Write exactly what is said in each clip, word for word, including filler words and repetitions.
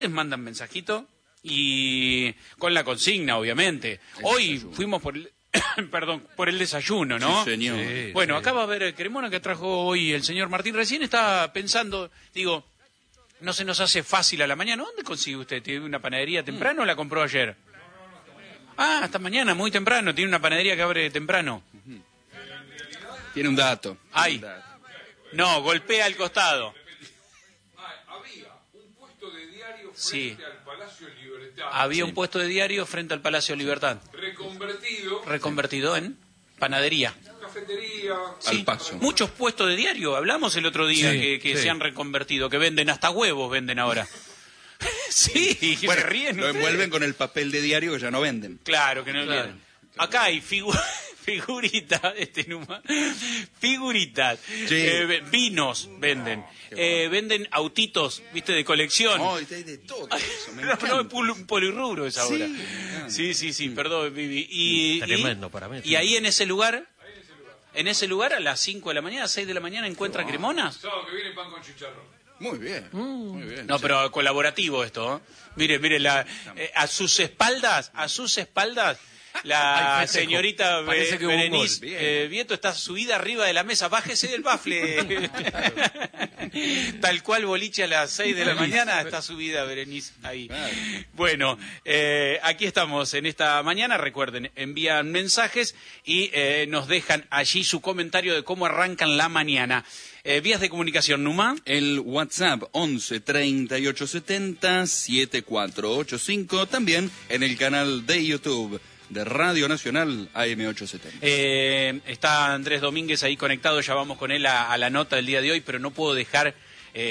les mandan mensajito y con la consigna, obviamente. El Hoy desayuno. fuimos por el, perdón, por el desayuno, ¿no? Sí, señor. Sí, bueno, sí. Acá va a ver el cremona que trajo hoy el señor Martín. Recién estaba pensando, digo, no se nos hace fácil a la mañana. ¿Dónde consigue usted? ¿Tiene una panadería temprano mm. o la compró ayer? Ah, hasta mañana, muy temprano. Tiene una panadería que abre temprano. Uh-huh. Tiene un dato. Ay, un dato. No, golpea al costado. Sí. Al Palacio Libertad. Había sí. un puesto de diario frente al Palacio Libertad. Reconvertido. Reconvertido en panadería. Cafetería. Sí. Al paso. Muchos puestos de diario. Hablamos el otro día sí, que, que sí. se han reconvertido, que venden hasta huevos, venden ahora. Sí, bueno, se ríen lo ustedes. envuelven con el papel de diario que ya no venden. Claro, que no claro. quieren. Acá hay figuras. Figuritas, este Numa. Figuritas. Sí. Eh, vinos venden. Eh, venden autitos, viste, de colección. No, hay de todo eso. Me no, no, pol, polirrubro es ahora. Sí, sí, sí, sí, perdón, Vivi. Y, Tremendo y, para mí. Y ahí en ese lugar, en ese lugar a las cinco de la mañana, seis de la mañana, ¿encuentra oh. cremonas? Sábado que viene pan con chicharrón. Muy bien, mm. muy bien. No, pero colaborativo esto, ¿eh? Mire, mire, la, eh, a sus espaldas, a sus espaldas, la señorita Be Berenice eh, Vieto está subida arriba de la mesa. Bájese del bafle. Tal cual boliche a las seis de la mañana está subida Berenice ahí. Bueno, eh, aquí estamos en esta mañana. Recuerden, envían mensajes y eh, nos dejan allí su comentario de cómo arrancan la mañana. Eh, vías de comunicación, Numa. El WhatsApp once treinta y ocho setenta setenta y cuatro ochenta y cinco. También en el canal de YouTube de Radio Nacional A M ochocientos setenta. Eh, está Andrés Domínguez ahí conectado, ya vamos con él a, a la nota del día de hoy, pero no puedo dejar, eh,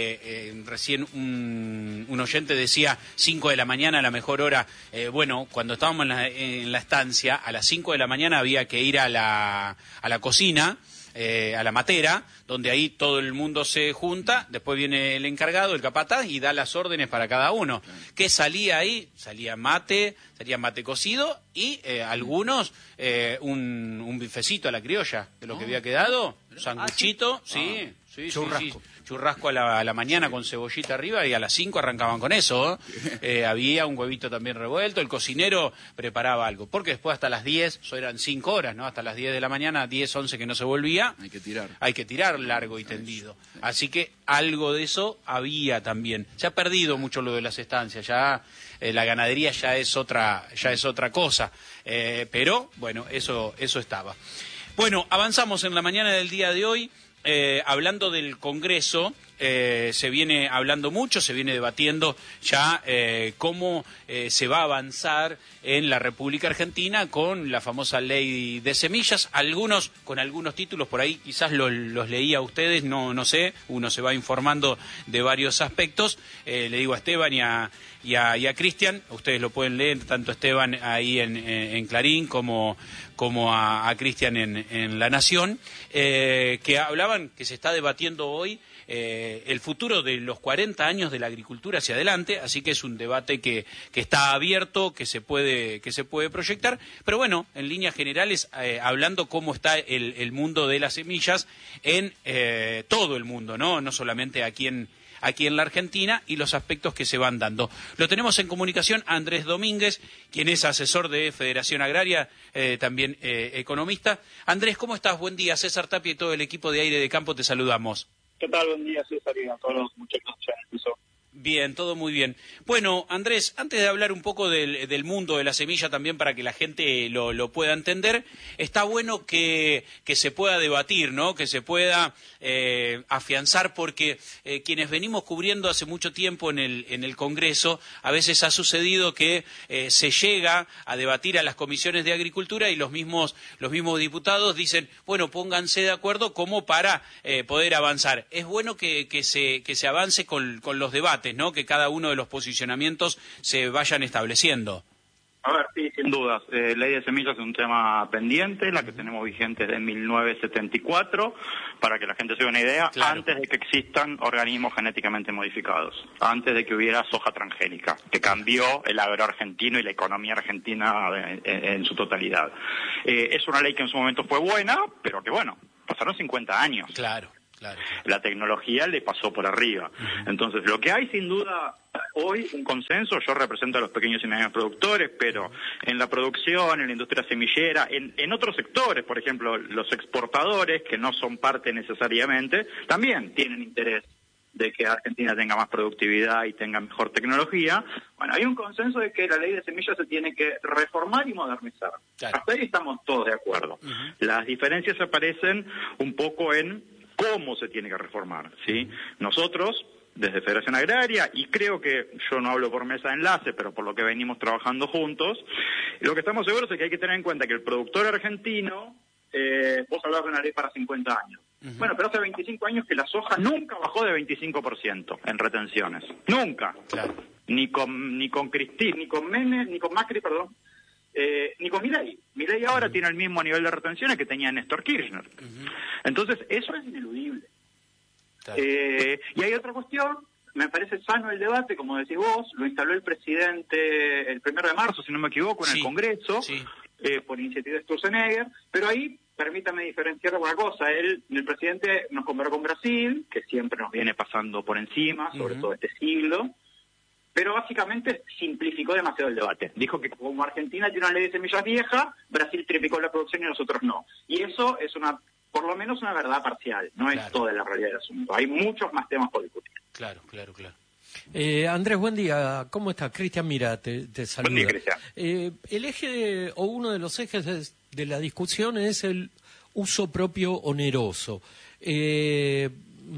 eh, recién un, un oyente decía cinco de la mañana, la mejor hora. Eh, bueno, cuando estábamos en la, en la estancia, a las cinco de la mañana había que ir a la, a la cocina, eh, a la matera, donde ahí todo el mundo se junta, después viene el encargado, el capataz, y da las órdenes para cada uno. ¿Qué salía ahí? Salía mate, salía mate cocido y eh, algunos eh, un, un bifecito a la criolla, de lo que había quedado, un sanguchito, ah, ¿sí? Sí, ah, sí, churrasco. Sí, sí. Churrasco a la, a la mañana con cebollita arriba y a las cinco arrancaban con eso. ¿eh? Eh, había un huevito también revuelto, el cocinero preparaba algo, porque después hasta las diez, eso eran cinco horas, ¿no? Hasta las diez de la mañana, diez, once que no se volvía. Hay que tirar. Hay que tirar largo y tendido. Así que algo de eso había también. Se ha perdido mucho lo de las estancias, ya eh, la ganadería ya es otra, ya es otra cosa. Eh, pero, bueno, eso, eso estaba. Bueno, avanzamos en la mañana del día de hoy. Eh, hablando del Congreso, eh, se viene hablando mucho, se viene debatiendo ya eh, cómo eh, se va a avanzar en la República Argentina con la famosa ley de semillas, algunos con algunos títulos por ahí, quizás lo, los leía a ustedes, no, no sé, uno se va informando de varios aspectos. Eh, le digo a Esteban y a, y a, y a Cristian, ustedes lo pueden leer, tanto Esteban ahí en, en Clarín como, como a, a Cristian en, en La Nación, eh, que hablaban que se está debatiendo hoy eh, el futuro de los cuarenta años de la agricultura hacia adelante, así que es un debate que, que está abierto, que se puede, que se puede proyectar, pero bueno, en líneas generales, eh, hablando cómo está el, el mundo de las semillas en eh, todo el mundo, ¿no? No solamente aquí en aquí en la Argentina y los aspectos que se van dando. Lo tenemos en comunicación a Andrés Domínguez, quien es asesor de Federación Agraria, eh, también eh, economista. Andrés, ¿cómo estás? Buen día. César Tapia y todo el equipo de Aire de Campo te saludamos. ¿Qué tal? Buen día, César, y a todos los muchachos que empezó. Bien, todo muy bien. Bueno, Andrés, antes de hablar un poco del, del mundo de la semilla también para que la gente lo, lo pueda entender, está bueno que, que se pueda debatir, ¿no? Que se pueda eh, afianzar, porque eh, quienes venimos cubriendo hace mucho tiempo en el, en el Congreso, a veces ha sucedido que eh, se llega a debatir a las comisiones de Agricultura y los mismos, los mismos diputados dicen, bueno, pónganse de acuerdo como para eh, poder avanzar. Es bueno que, que, se, que se avance con, con los debates, ¿no? Que cada uno de los posicionamientos se vayan estableciendo. A ver, sí, sin dudas. Eh, ley de semillas es un tema pendiente, la que tenemos vigente desde mil novecientos setenta y cuatro, para que la gente se haga una idea, claro, antes de que existan organismos genéticamente modificados, antes de que hubiera soja transgénica, que cambió el agro argentino y la economía argentina en, en, en su totalidad. Eh, es una ley que en su momento fue buena, pero que bueno, pasaron cincuenta años. Claro. Claro. La tecnología le pasó por arriba. Uh-huh. Entonces, lo que hay sin duda hoy, un consenso, yo represento a los pequeños y medianos productores, pero uh-huh. en la producción, en la industria semillera, en, en otros sectores, por ejemplo, los exportadores, que no son parte necesariamente, también tienen interés de que Argentina tenga más productividad y tenga mejor tecnología. Bueno, hay un consenso de que la ley de semillas se tiene que reformar y modernizar. Claro. Hasta ahí estamos todos de acuerdo. Uh-huh. Las diferencias aparecen un poco en cómo se tiene que reformar, ¿sí? Uh-huh. Nosotros, desde Federación Agraria, y creo que yo no hablo por mesa de enlace, pero por lo que venimos trabajando juntos, lo que estamos seguros es que hay que tener en cuenta que el productor argentino, eh, vos hablabas de una ley para cincuenta años. Uh-huh. Bueno, pero hace veinticinco años que la soja nunca bajó de veinticinco por ciento en retenciones. Nunca. Claro. Ni con ni con Cristina, ni con Menem, ni con Macri, perdón, eh, ni con Milei. Milei ahora uh-huh. tiene el mismo nivel de retenciones que tenía Néstor Kirchner. Uh-huh. Entonces, eso es ineludible. Claro. Eh, y hay otra cuestión, me parece sano el debate, como decís vos, lo instaló el presidente el primero de marzo, si no me equivoco, en sí. el Congreso, sí. eh, por iniciativa de Sturzenegger, pero ahí, permítame diferenciar alguna cosa, él, el presidente nos comparó con Brasil, que siempre nos viene pasando por encima, sobre uh-huh. todo este siglo, pero básicamente simplificó demasiado el debate. Dijo que como Argentina tiene una ley de semillas vieja, Brasil triplicó la producción y nosotros no. Y eso es una, por lo menos una verdad parcial, no claro. es toda la realidad del asunto. Hay muchos más temas por discutir. Claro, claro, claro. Eh, Andrés, buen día. ¿Cómo estás? Cristian Mira, te, te saluda. Buen día, Cristian. Eh, el eje, de, o uno de los ejes de, de la discusión es el uso propio oneroso. Eh,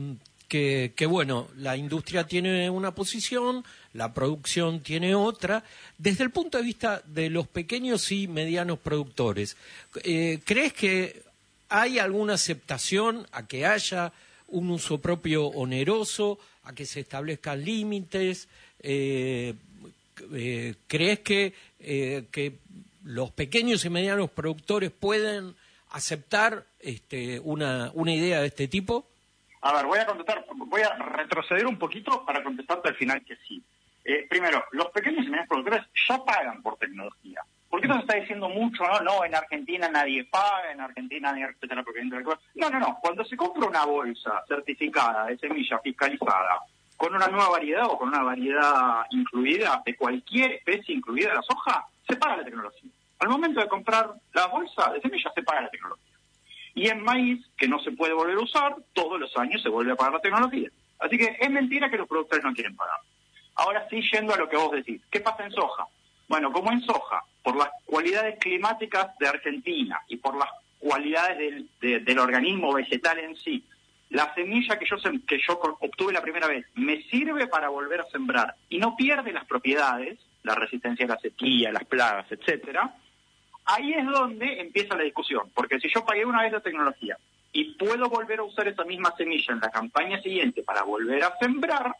que, que, bueno, la industria tiene una posición, la producción tiene otra. Desde el punto de vista de los pequeños y medianos productores, eh, ¿crees que hay alguna aceptación a que haya un uso propio oneroso, a que se establezcan límites? Eh, eh, ¿Crees que, eh, que los pequeños y medianos productores pueden aceptar este, una, una idea de este tipo? A ver, voy a contestar, voy a retroceder un poquito para contestarte al final que sí. Eh, primero, los pequeños y medianos productores ya pagan por tecnología. Porque eso se está diciendo mucho, ¿no? No, en Argentina nadie paga, en Argentina nadie respeta la propiedad intelectual. No, no, no. Cuando se compra una bolsa certificada de semilla fiscalizada con una nueva variedad o con una variedad incluida de cualquier especie incluida la soja, se paga la tecnología. Al momento de comprar la bolsa de semilla se paga la tecnología. Y en maíz, que no se puede volver a usar, todos los años se vuelve a pagar la tecnología. Así que es mentira que los productores no quieren pagar. Ahora sí, yendo a lo que vos decís. ¿Qué pasa en soja? Bueno, como en soja, por las cualidades climáticas de Argentina y por las cualidades del, de, del organismo vegetal en sí, la semilla que yo, que yo obtuve la primera vez me sirve para volver a sembrar y no pierde las propiedades, la resistencia a la sequía, las plagas, etcétera. Ahí es donde empieza la discusión, porque si yo pagué una vez la tecnología y puedo volver a usar esa misma semilla en la campaña siguiente para volver a sembrar,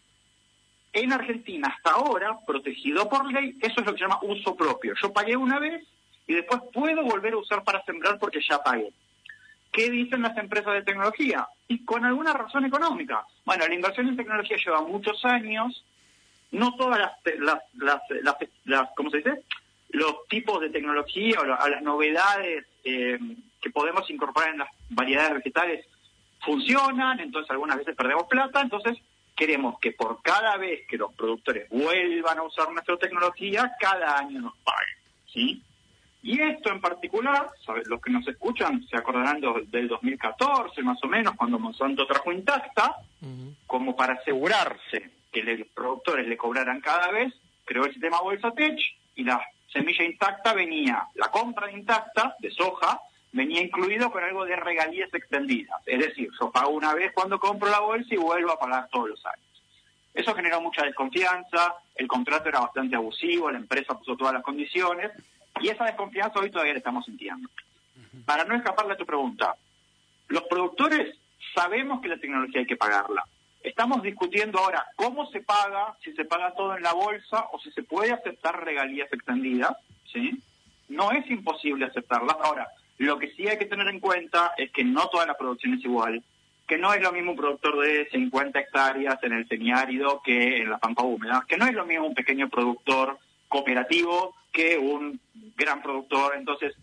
en Argentina hasta ahora, protegido por ley, eso es lo que se llama uso propio. Yo pagué una vez y después puedo volver a usar para sembrar porque ya pagué. ¿Qué dicen las empresas de tecnología? Y con alguna razón económica. Bueno, la inversión en tecnología lleva muchos años, no todas las, las, las, las, las ¿cómo se dice?, los tipos de tecnología o lo, a las novedades eh, que podemos incorporar en las variedades vegetales funcionan, entonces algunas veces perdemos plata, entonces queremos que por cada vez que los productores vuelvan a usar nuestra tecnología, cada año nos paguen, ¿sí? Y esto en particular, ¿sabes? Los que nos escuchan se acordarán del dos mil catorce más o menos, cuando Monsanto trajo Intacta, uh-huh. como para asegurarse que los productores le cobraran cada vez, creó el sistema Bolsa Tech y la semilla Intacta venía, la compra de Intacta, de soja, venía incluido con algo de regalías extendidas. Es decir, yo pago una vez cuando compro la bolsa y vuelvo a pagar todos los años. Eso generó mucha desconfianza, el contrato era bastante abusivo, la empresa puso todas las condiciones, y esa desconfianza hoy todavía la estamos sintiendo. Uh-huh. Para no escaparle a tu pregunta, los productores sabemos que la tecnología hay que pagarla. Estamos discutiendo ahora cómo se paga, si se paga todo en la bolsa o si se puede aceptar regalías extendidas, ¿sí? No es imposible aceptarlas. Ahora, lo que sí hay que tener en cuenta es que no toda la producción es igual, que no es lo mismo un productor de cincuenta hectáreas en el semiárido que en la pampa húmeda, que no es lo mismo un pequeño productor cooperativo que un gran productor. Entonces,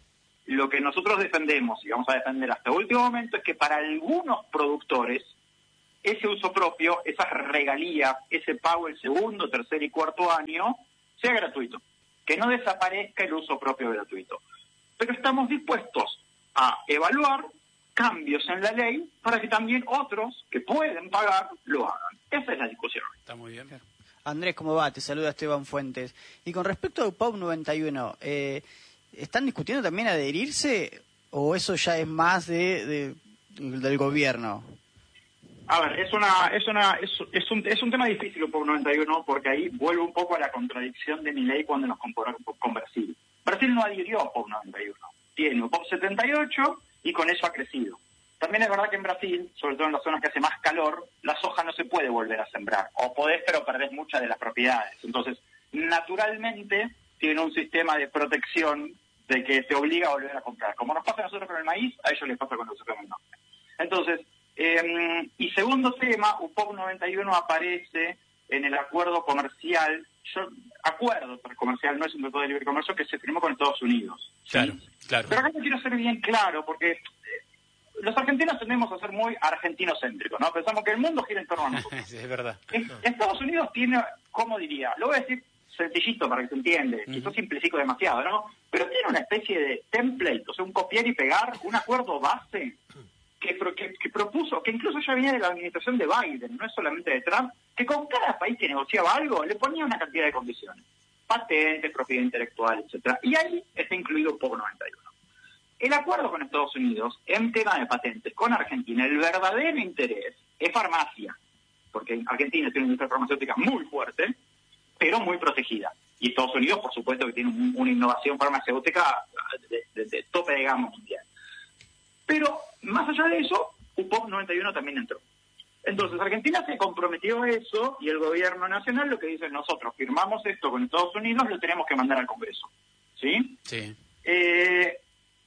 lo que nosotros defendemos y vamos a defender hasta el último momento es que para algunos productores ese uso propio, esas regalías, ese pago el segundo, tercer y cuarto año sea gratuito, que no desaparezca el uso propio gratuito. Pero estamos dispuestos a evaluar cambios en la ley para que también otros que pueden pagar lo hagan. Esa es la discusión. Está muy bien. Andrés, ¿cómo va? Te saluda Esteban Fuentes. Y con respecto al U P O B noventa y uno, eh, ¿están discutiendo también adherirse o eso ya es más de, de del gobierno? A ver, es una es una es, es un es un tema difícil el U P O B noventa y uno porque ahí vuelve un poco a la contradicción de mi ley cuando nos comparamos con Brasil. Brasil no adhirió a U P O B noventa y uno, tiene U P O B setenta y ocho y con eso ha crecido. También es verdad que en Brasil, sobre todo en las zonas que hace más calor, la soja no se puede volver a sembrar. O podés, pero perdés muchas de las propiedades. Entonces, naturalmente, tiene un sistema de protección de que te obliga a volver a comprar. Como nos pasa a nosotros con el maíz, a ellos les pasa con nosotros con el norte. Entonces, eh, y segundo tema, U P O B noventa y uno aparece en el acuerdo comercial, yo, acuerdo comercial, no es un tratado de libre comercio que se firmó con Estados Unidos. ¿Sí? Claro, claro. Pero acá yo quiero ser bien claro, porque los argentinos tendemos a ser muy argentinocéntricos, ¿no? Pensamos que el mundo gira en torno a nosotros. Es verdad. En, Estados Unidos tiene, ¿cómo diría? Lo voy a decir sencillito para que se entiende, uh-huh. Quizás simplifico demasiado, ¿no? Pero tiene una especie de template, o sea, un copiar y pegar, un acuerdo base que, que, que propuso, que incluso ya venía de la administración de Biden, no es solamente de Trump, que con cada país que negociaba algo le ponía una cantidad de condiciones. Patentes, propiedad intelectual, etcétera. Y ahí está incluido U P O B noventa y uno. El acuerdo con Estados Unidos en tema de patentes con Argentina, el verdadero interés es farmacia, porque Argentina tiene una industria farmacéutica muy fuerte, pero muy protegida. Y Estados Unidos, por supuesto, que tiene un, una innovación farmacéutica de, de, de tope de gama mundial. Pero, más allá de eso, U P O B noventa y uno también entró. Entonces, Argentina se comprometió a eso y el gobierno nacional lo que dice, nosotros firmamos esto con Estados Unidos, lo tenemos que mandar al Congreso. ¿Sí? Sí. Eh...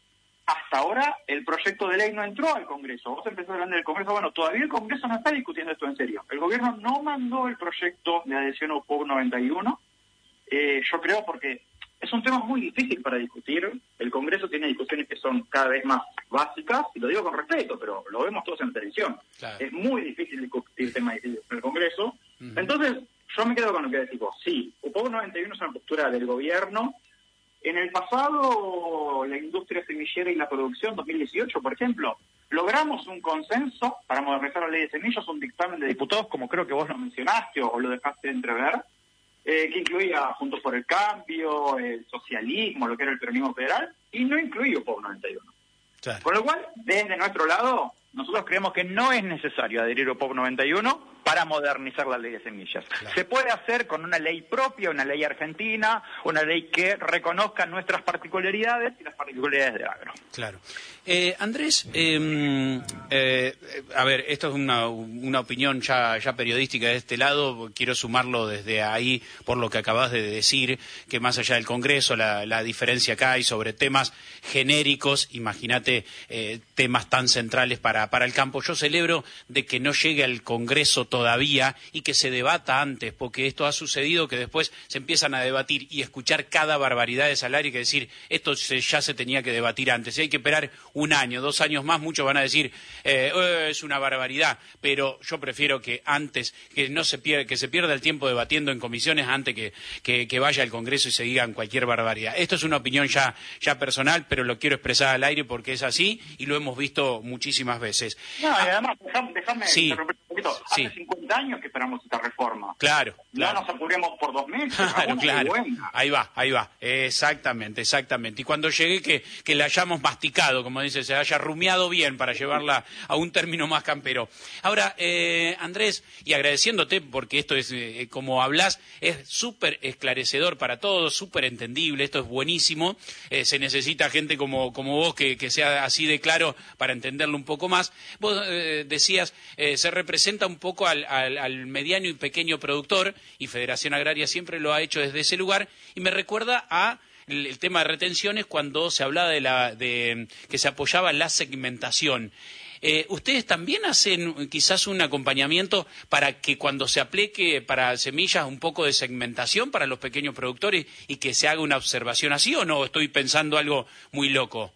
Hasta ahora el proyecto de ley no entró al Congreso. Vos empezás hablando del Congreso. Bueno, todavía el Congreso no está discutiendo esto en serio. El gobierno no mandó el proyecto de adhesión a U P O B noventa y uno. Eh, yo creo porque es un tema muy difícil para discutir. El Congreso tiene discusiones que son cada vez más básicas, y lo digo con respeto, pero lo vemos todos en televisión. Claro. Es muy difícil discutir temas difíciles en el Congreso. Uh-huh. Entonces, yo me quedo con lo que decís vos. Sí, U P O B noventa y uno es una postura del gobierno. En el pasado, la industria semillera y la producción, dos mil dieciocho, por ejemplo, logramos un consenso para modernizar la ley de semillas, un dictamen de diputados, como creo que vos lo mencionaste o lo dejaste entrever, eh, que incluía Juntos por el Cambio, el socialismo, lo que era el peronismo federal, y no incluía U P O B noventa y uno. Claro. Con lo cual, desde nuestro lado, nosotros creemos que no es necesario adherir a U P O B noventa y uno para modernizar la ley de semillas. Claro. Se puede hacer con una ley propia, una ley argentina, una ley que reconozca nuestras particularidades y las particularidades del agro. Claro. Eh, Andrés, eh, eh, a ver, esto es una, una opinión ya, ya periodística de este lado, quiero sumarlo desde ahí por lo que acabas de decir, que más allá del Congreso, la, la diferencia que hay sobre temas genéricos, imagínate eh, temas tan centrales para, para el campo. Yo celebro de que no llegue al Congreso todavía y que se debata antes, porque esto ha sucedido que después se empiezan a debatir y escuchar cada barbaridad de salario y que decir, esto se, ya se tenía que debatir antes. Si hay que esperar un año, dos años más, muchos van a decir, eh, eh, es una barbaridad, pero yo prefiero que antes, que no se pierda, que se pierda el tiempo debatiendo en comisiones antes que, que, que vaya al Congreso y se digan cualquier barbaridad. Esto es una opinión ya, ya personal, pero lo quiero expresar al aire porque es así y lo hemos visto muchísimas veces. No, y además, déjame, déjame sí, interrumpir un poquito. Hace sí. cincuenta años que esperamos esta reforma. Claro, claro. No nos apuremos por dos meses. Claro, claro. Ahí va, ahí va. Exactamente, exactamente. Y cuando llegue que, que la hayamos masticado, como dice, se haya rumiado bien para llevarla a un término más campero. Ahora, eh, Andrés, y agradeciéndote porque esto es, eh, como hablas, es súper esclarecedor para todos, súper entendible, esto es buenísimo. Eh, se necesita gente como, como vos que, que sea así de claro para entenderlo un poco más. Vos eh, decías, eh, se representa un poco al, al, al mediano y pequeño productor, y Federación Agraria siempre lo ha hecho desde ese lugar, y me recuerda a el, el tema de retenciones cuando se hablaba de, la, de que se apoyaba la segmentación. Eh, ¿Ustedes también hacen quizás un acompañamiento para que cuando se aplique para semillas un poco de segmentación para los pequeños productores y que se haga una observación así, o no? ¿Estoy pensando algo muy loco?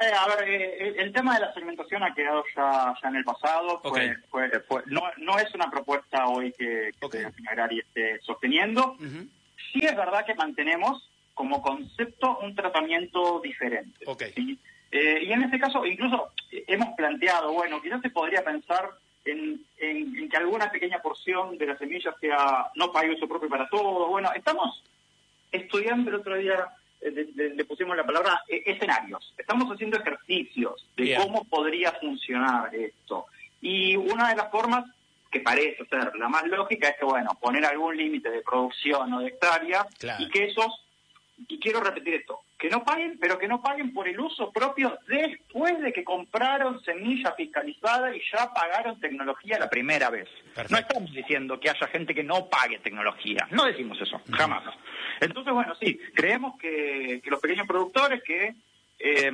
Eh, a ver, eh, el, el tema de la segmentación ha quedado ya, ya en el pasado. Fue, Okay. fue, fue- no, no es una propuesta hoy que, que Okay. Federación Agraria esté sosteniendo. Ujú. Sí es verdad que mantenemos como concepto un tratamiento diferente. Ok. ¿sí? Eh, y en este caso, incluso eh, hemos planteado, bueno, quizás se podría pensar en, en, en que alguna pequeña porción de la semilla sea no pague uso propio para todos. Bueno, estamos estudiando el otro día, eh, de- de- le pusimos la palabra eh, escenarios. Estamos haciendo ejercicios de Bien. cómo podría funcionar esto. Y una de las formas que parece ser la más lógica es que, bueno, poner algún límite de producción o de hectáreas Claro. y que esos, y quiero repetir esto, que no paguen, pero que no paguen por el uso propio después de que compraron semilla fiscalizada y ya pagaron tecnología la primera vez. Perfecto. No estamos diciendo que haya gente que no pague tecnología, no decimos eso, jamás. Entonces, bueno, sí, creemos que, que los pequeños productores que eh,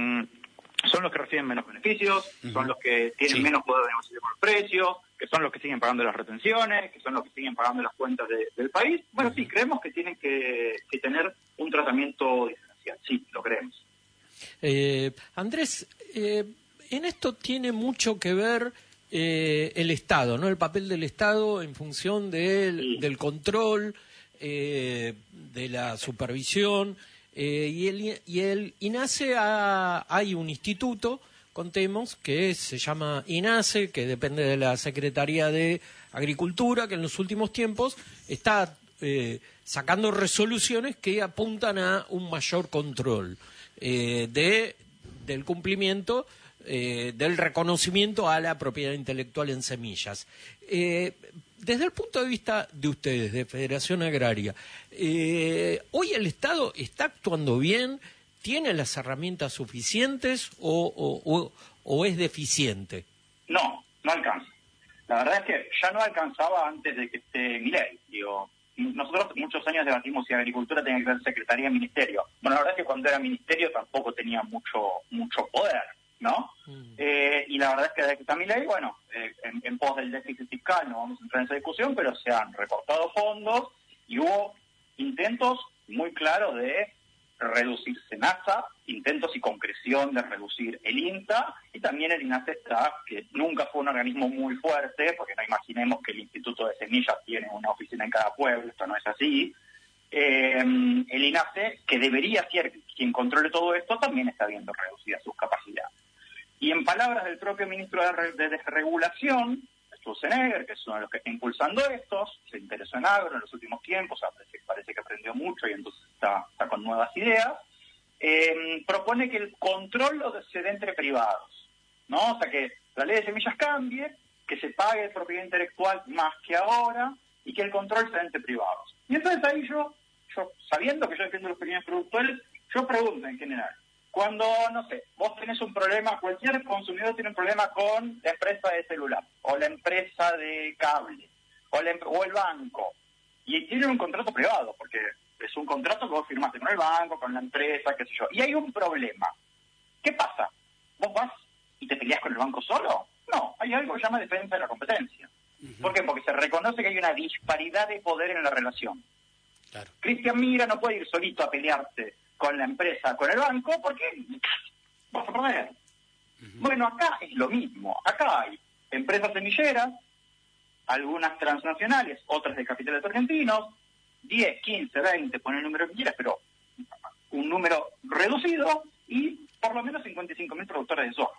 son los que reciben menos beneficios, Ujú. son los que tienen Sí. menos poder de negociación con los precios, que son los que siguen pagando las retenciones, que son los que siguen pagando las cuentas de- del país. Bueno, sí, creemos que tienen que, que tener un tratamiento diferencial, sí, lo creemos. Eh, Andrés, eh, en esto tiene mucho que ver eh, el Estado, ¿no? El papel del Estado en función del, Sí. del control, eh, de la supervisión. eh, y, el, y el INASE ha- hay un instituto, contemos, que se llama INASE, que depende de la Secretaría de Agricultura, que en los últimos tiempos está eh, sacando resoluciones que apuntan a un mayor control eh, de del cumplimiento eh, del reconocimiento a la propiedad intelectual en semillas. Eh, desde el punto de vista de ustedes, de Federación Agraria, eh, ¿hoy el Estado está actuando bien? ¿Tiene las herramientas suficientes o, o- o- o es deficiente? No, no alcanza. La verdad es que ya no alcanzaba antes de que esté Milei. Digo, nosotros muchos años debatimos si agricultura tenía que ser secretaría de ministerio. Bueno, la verdad es que cuando era ministerio tampoco tenía mucho mucho poder, ¿no? Mm. Eh, y la verdad es que desde que está Milei, bueno, eh, en, en pos del déficit fiscal no vamos a entrar en esa discusión, pero se han recortado fondos y hubo intentos muy claros de reducir SENASA, intentos y concreción de reducir el INTA, y también el INASE está, que nunca fue un organismo muy fuerte, porque no imaginemos que el Instituto de Semillas tiene una oficina en cada pueblo, esto no es así. Eh, el INASE, que debería ser quien controle todo esto, también está viendo reducidas sus capacidades. Y en palabras del propio ministro de, Re- de Desregulación, Sturzenegger, que son los que están impulsando estos, se interesó en agro en los últimos tiempos, parece, parece que aprendió mucho y entonces está, está con nuevas ideas, eh, propone que el control lo se dé entre privados, ¿no? O sea, que la ley de semillas cambie, que se pague de propiedad intelectual más que ahora y que el control se dé entre privados. Y entonces ahí yo, yo sabiendo que yo defiendo los pequeños productores, yo pregunto en general, cuando, no sé, vos tenés un problema, cualquier consumidor tiene un problema con la empresa de celular, o la empresa de cable, o, la, em- o el banco, y tienen un contrato privado, porque es un contrato que vos firmaste con el banco, con la empresa, qué sé yo, y hay un problema. ¿Qué pasa? ¿Vos vas y te peleás con el banco solo? No, hay algo que se llama defensa de la competencia. ¿Por qué? Porque se reconoce que hay una disparidad de poder en la relación. Claro. Cristian Mira no puede ir solito a pelearse con la empresa, con el banco, porque vas a perder. Bueno, acá es lo mismo. Acá hay empresas semilleras, algunas transnacionales, otras de capitales argentinos, diez, quince, veinte, pon el número que quieras, pero un número reducido, y por lo menos cincuenta y cinco mil productores de soja.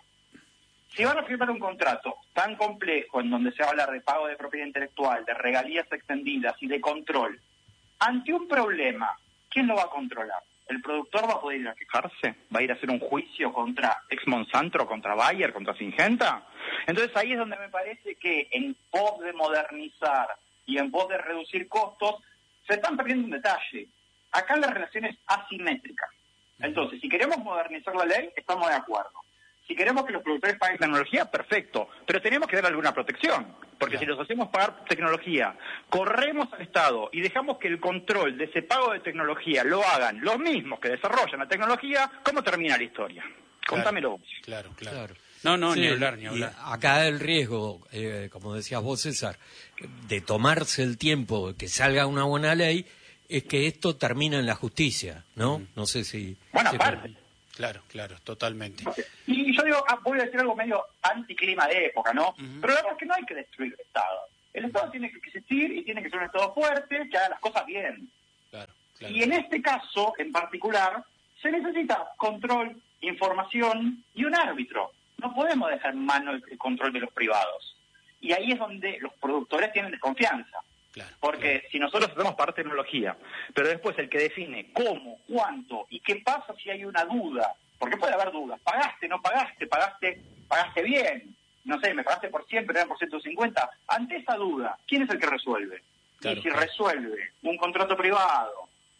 Si van a firmar un contrato tan complejo en donde se va a hablar de pago de propiedad intelectual, de regalías extendidas y de control, ante un problema, ¿quién lo va a controlar? ¿El productor va a poder ir a quejarse? ¿Va a ir a hacer un juicio contra Ex Monsanto, contra Bayer, contra Syngenta? Entonces ahí es donde me parece que en pos de modernizar y en pos de reducir costos, se están perdiendo un detalle. Acá la relación es asimétrica. Entonces, si queremos modernizar la ley, estamos de acuerdo. Si queremos que los productores paguen tecnología, perfecto, pero tenemos que dar alguna protección, porque Claro. si los hacemos pagar tecnología, corremos al Estado y dejamos que el control de ese pago de tecnología lo hagan los mismos que desarrollan la tecnología, ¿cómo termina la historia? Contámelo vos. Claro, claro. Claro. No, no, Sí, ni hablar, ni y hablar. acá el riesgo, eh, como decías vos, César, de tomarse el tiempo de que salga una buena ley, es que esto termina en la justicia, ¿no? No sé si... Bueno, si- aparte, Claro, claro, totalmente. Y yo digo, ah, voy a decir algo medio anticlima de época, ¿no? Uh-huh. Pero la verdad es que no hay que destruir el Estado. El Estado tiene que existir y tiene que ser un Estado fuerte que haga las cosas bien. Claro, claro. Y en este caso, en particular, se necesita control, información y un árbitro. No podemos dejar en mano el, el control de los privados. Y ahí es donde los productores tienen desconfianza. Claro, Porque claro. si nosotros hacemos parte de tecnología, pero después el que define cómo, cuánto y qué pasa si hay una duda, porque puede haber dudas, pagaste, no pagaste, pagaste, pagaste bien, no sé, me pagaste por cien, pero eran por ciento cincuenta, ante esa duda, ¿quién es el que resuelve? Claro, y si claro. resuelve un contrato privado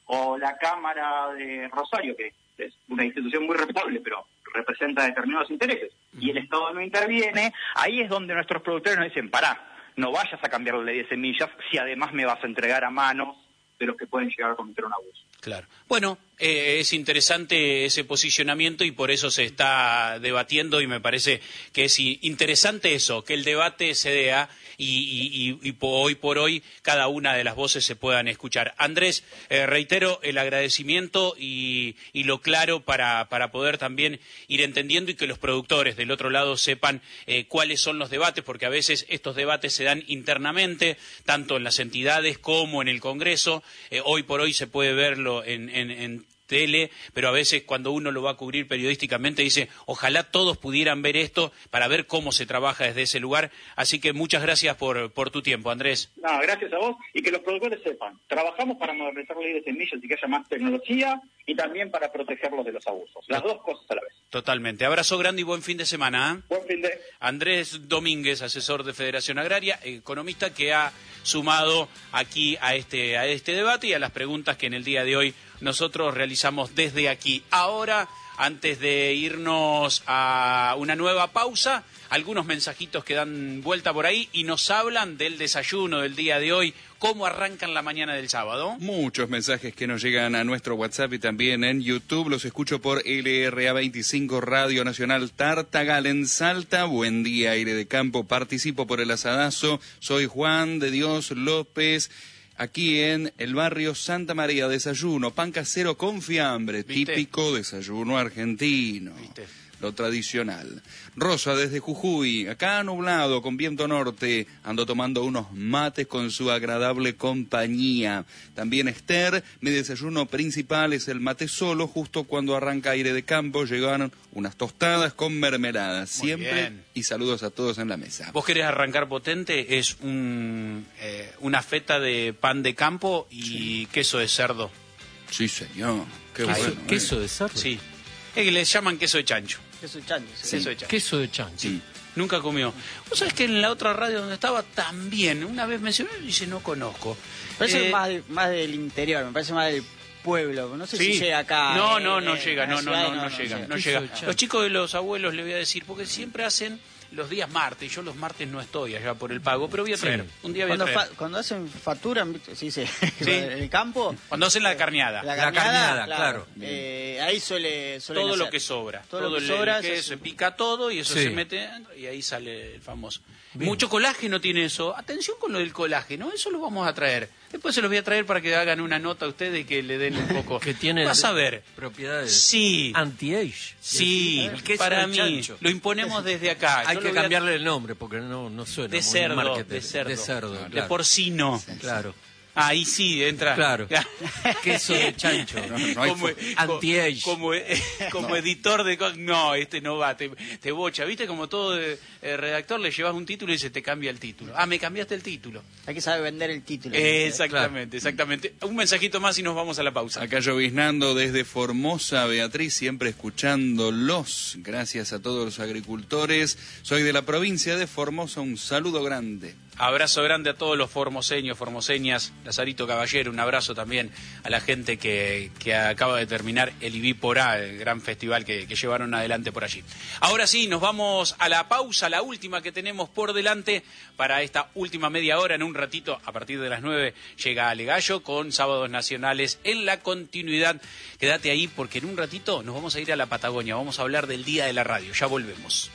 o la Cámara de Rosario, que es una institución muy respetable, pero representa determinados intereses, y el Estado no interviene, ahí es donde nuestros productores nos dicen, pará, no vayas a cambiar la ley de semillas si además me vas a entregar a manos de los que pueden llegar a cometer un abuso. Claro. Bueno, eh, es interesante ese posicionamiento y por eso se está debatiendo y me parece que es interesante eso, que el debate se dé y, y, y, y hoy por hoy cada una de las voces se puedan escuchar. Andrés, eh, reitero el agradecimiento y, y lo claro para, para poder también ir entendiendo y que los productores del otro lado sepan eh, cuáles son los debates, porque a veces estos debates se dan internamente, tanto en las entidades como en el Congreso. Eh, hoy por hoy se puede verlo en, en, en tele, pero a veces cuando uno lo va a cubrir periodísticamente dice, ojalá todos pudieran ver esto para ver cómo se trabaja desde ese lugar. Así que muchas gracias por, por tu tiempo, Andrés. No, gracias a vos y que los productores sepan, trabajamos para modernizar la ley de semillas y que haya más tecnología y también para protegerlos de los abusos. Las dos cosas a la vez. Totalmente. Abrazo grande y buen fin de semana. ¿eh? Buen fin de... Andrés Domínguez, asesor de Federación Agraria, economista que ha sumado aquí a este, a este debate y a las preguntas que en el día de hoy nosotros realizamos desde aquí. Ahora, antes de irnos a una nueva pausa, algunos mensajitos que dan vuelta por ahí y nos hablan del desayuno del día de hoy, cómo arrancan la mañana del sábado. Muchos mensajes que nos llegan a nuestro WhatsApp y también en YouTube. Los escucho por L R A veinticinco Radio Nacional Tartagal en Salta. Buen día, aire de campo. Participo por el asadazo. Soy Juan de Dios López. Aquí en el barrio Santa María, desayuno, pan casero con fiambre, ¿Viste? Típico desayuno argentino. ¿Viste? Lo tradicional. Rosa desde Jujuy, acá nublado con viento norte, ando tomando unos mates con su agradable compañía. También Esther, mi desayuno principal es el mate solo, justo cuando arranca aire de campo llegaron unas tostadas con mermelada, siempre, bien. y saludos a todos en la mesa. ¿Vos querés arrancar potente? Es un, eh, una feta de pan de campo y sí. queso de cerdo. Sí, señor. Qué ¿Queso, bueno. queso eh. de cerdo? Sí. Es que le llaman queso de chancho. Queso de chancho. Sí. Queso de chancho. Queso de chancho. Sí. Nunca comió. Vos sabés que en la otra radio donde estaba también, una vez mencionó y dice, no conozco. Parece Eh, más, de- más del interior, me parece más del pueblo. No sé Sí. si llega acá. No, eh, no, no eh, llega, en la no, no, ciudad, no, no, llega, no Queso llega. de chancho. Los chicos de los abuelos le voy a decir, porque siempre hacen los días martes, yo los martes no estoy allá por el pago, pero voy a traer, Sí. un día voy a Cuando, traer. fa- cuando hacen facturan, ¿viste? sí, sí, Sí. en el campo. Cuando hacen la carneada, La La carneada, carneada, claro. claro. Eh, ahí suele, suelen todo lo hacer. que sobra, Todo todo, lo que el- sobra el se queso, se hace- pica todo y eso Sí. se mete dentro y ahí sale el famoso. Bien. Mucho colágeno tiene eso. Atención con lo del colágeno, eso lo vamos a traer. Después se los voy a traer para que hagan una nota a ustedes y que le den un poco. Que tiene Vas a ver. propiedades Sí. anti-age. Sí, El queso para de mí chancho. lo imponemos desde acá. Hay Yo que lo voy a- cambiarle el nombre porque no, no suena de muy cerdo, marketing. de cerdo, De cerdo, de claro. porcino. Claro. Ahí sí entra. Claro. Queso de chancho. No, no hay como, fo- Anti-age. como, como editor de co- no, este no va, te, te bocha, viste como todo eh, eh, redactor le llevas un título y se te cambia el título. Ah, me cambiaste el título. Hay que saber vender el título. Exactamente, exactamente. Un mensajito más y nos vamos a la pausa. Acá lloviznando desde Formosa, Beatriz, siempre escuchándolos. Gracias a todos los agricultores. Soy de la provincia de Formosa, un saludo grande. Abrazo grande a todos los formoseños, formoseñas, Lazarito Caballero, un abrazo también a la gente que, que acaba de terminar el I B I por A, el gran festival que, que llevaron adelante por allí. Ahora sí, nos vamos a la pausa, la última que tenemos por delante para esta última media hora. En un ratito, a partir de las nueve, llega Ale Gallo con Sábados Nacionales en la continuidad. Quédate ahí porque en un ratito nos vamos a ir a la Patagonia, vamos a hablar del Día de la Radio. Ya volvemos.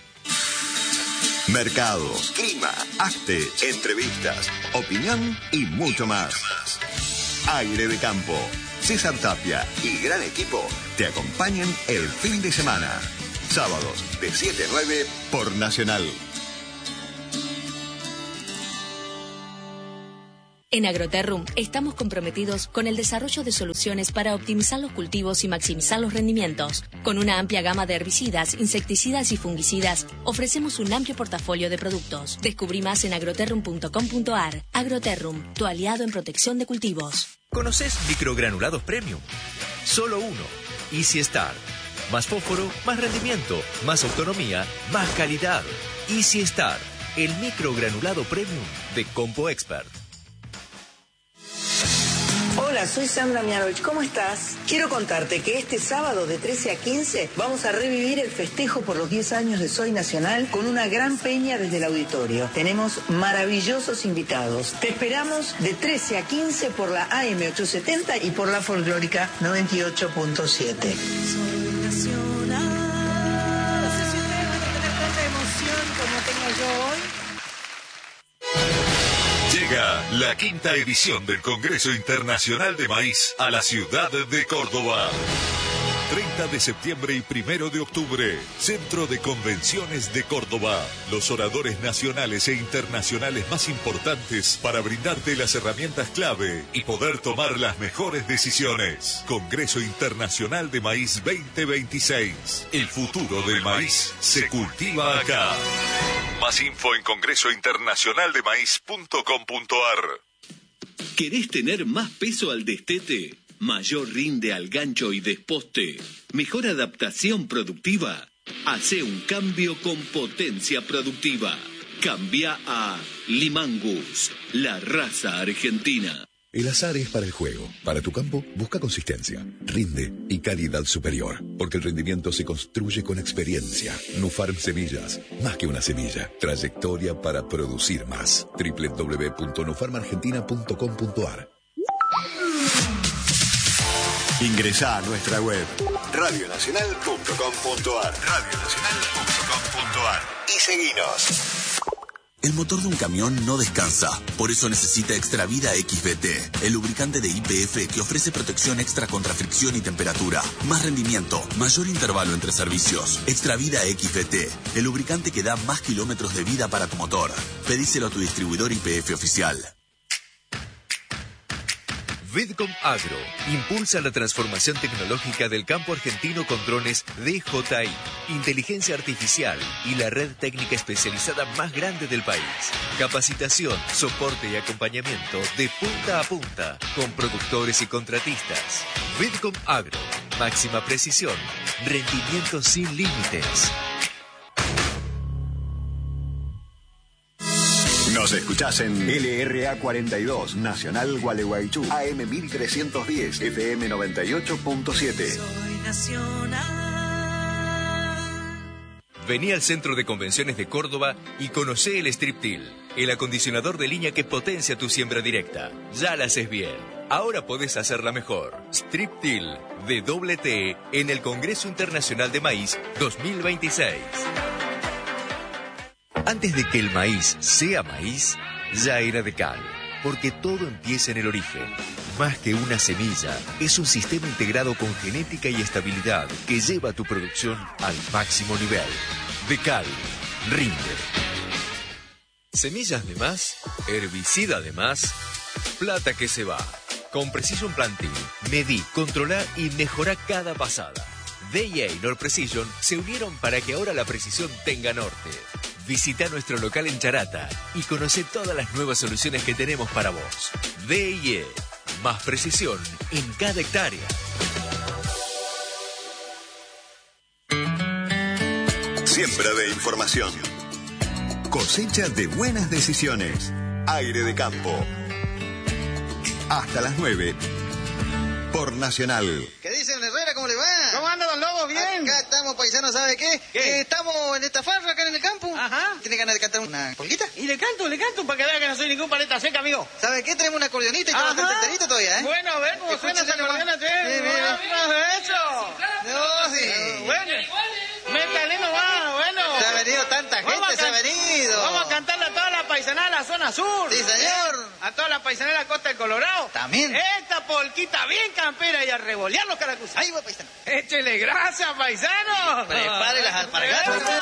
Mercados, clima, arte, entrevistas, opinión y mucho más. Aire de campo. César Tapia y gran equipo te acompañan el fin de semana. Sábados de siete a nueve por Nacional. En Agroterrum estamos comprometidos con el desarrollo de soluciones para optimizar los cultivos y maximizar los rendimientos. Con una amplia gama de herbicidas, insecticidas y fungicidas, ofrecemos un amplio portafolio de productos. Descubrí más en agroterrum punto com punto ar. Agroterrum, tu aliado en protección de cultivos. ¿Conoces microgranulados premium? Solo uno. Easy Start. Más fósforo, más rendimiento, más autonomía, más calidad. Easy Start, el microgranulado premium de Compo Expert. Hola, soy Sandra Mianovich, ¿cómo estás? Quiero contarte que este sábado de trece a quince vamos a revivir el festejo por los diez años de Soy Nacional con una gran peña desde el auditorio. Tenemos maravillosos invitados. Te esperamos de trece a quince por la A M ochocientos setenta y por la folclórica noventa y ocho punto siete. Soy Nacional. No sé si ustedes van a tener tanta emoción como tengo yo hoy. Llega la quinta edición del Congreso Internacional de Maíz a la ciudad de Córdoba. treinta de septiembre y primero de octubre, Centro de Convenciones de Córdoba. Los oradores nacionales e internacionales más importantes para brindarte las herramientas clave y poder tomar las mejores decisiones. Congreso Internacional de Maíz veinte veintiséis. El futuro del maíz se cultiva acá. Más info en congreso internacional de maíz punto com punto ar. ¿Querés tener más peso al destete? Mayor rinde al gancho y desposte. Mejor adaptación productiva. Hace un cambio con potencia productiva. Cambia a Limangus, la raza argentina. El azar es para el juego. Para tu campo, busca consistencia, rinde y calidad superior. Porque el rendimiento se construye con experiencia. Nufarm Semillas, más que una semilla. Trayectoria para producir más. doble u doble u doble u punto nufarm argentina punto com punto ar. Ingresá a nuestra web radio nacional punto com punto ar. radio nacional punto com punto ar. Y seguinos. El motor de un camión no descansa, por eso necesita Extravida X B T, el lubricante de Y P F que ofrece protección extra contra fricción y temperatura, más rendimiento, mayor intervalo entre servicios. Extravida X B T, el lubricante que da más kilómetros de vida para tu motor. Pedíselo a tu distribuidor Y P F oficial. Vidcom Agro impulsa la transformación tecnológica del campo argentino con drones D J I, inteligencia artificial y la red técnica especializada más grande del país. Capacitación, soporte y acompañamiento de punta a punta con productores y contratistas. Vidcom Agro, máxima precisión, rendimiento sin límites. Nos escuchás en L R A cuarenta y dos, Nacional Gualeguaychú, A M mil trescientos diez, F M noventa y ocho punto siete. Soy Nacional. Vení al Centro de Convenciones de Córdoba y conocé el Striptil, el acondicionador de línea que potencia tu siembra directa. Ya la haces bien. Ahora podés hacerla mejor. Striptil de doble T en el Congreso Internacional de Maíz dos mil veintiséis. Antes de que el maíz sea maíz, ya era Decal, porque todo empieza en el origen. Más que una semilla, es un sistema integrado con genética y estabilidad que lleva tu producción al máximo nivel. Decal, rinde. Semillas de más, herbicida de más, plata que se va. Con Precision Planting, medí, controlá y mejorá cada pasada. D I A y Nord Precision se unieron para que ahora la precisión tenga norte. Visita nuestro local en Charata y conoce todas las nuevas soluciones que tenemos para vos. D I E, más precisión en cada hectárea. Siembra de información. Cosecha de buenas decisiones. Aire de campo. Hasta las nueve. Por Nacional. ¿Qué dice, don Herrera? ¿Cómo le va? ¿Cómo anda, don Lobo? ¿Bien? Acá estamos, paisanos, ¿sabe qué? ¿Qué? Eh, estamos en esta farra acá en el campo. Ajá. ¿Tiene ganas de cantar una polquita? Y le canto, le canto para que vea que no soy ningún paleta seca, amigo. ¿Sabe qué? Tenemos una acordeonita y todo Ajá. bastante enterito todavía, ¿eh? Bueno, a ver cómo suena esa acordeona, che. Sí, mira. Ah, eso. No, sí. Eh, bueno. Métale nomás, bueno. Se ha venido tanta gente, Vamos a se ha can- venido. Vamos a cantarle a toda la paisanada de la zona sur. Sí, señor. A toda la paisanada de la costa del Colorado. También. Esta polquita bien campera y a revolear los caracuces. Ahí va, paisano. Échele grasa, paisano. Prepare las alpargatas.